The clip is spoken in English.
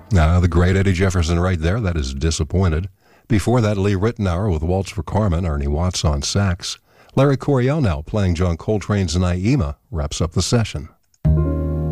The great Eddie Jefferson right there. That is Disappointed. Before that, Lee Ritenour with Waltz for Carmen, Ernie Watts on sax. Larry Coryell now playing John Coltrane's Naima wraps up the session.